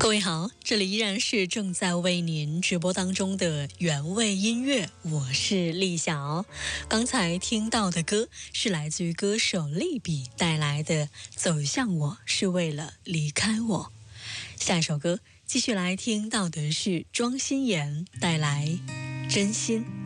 各位好，这里依然是正在为您直播当中的原味音乐，我是丽晓。刚才听到的歌是来自于歌手利比带来的《走向我是为了离开我》。下一首歌继续来听到的是庄心妍带来《真心》。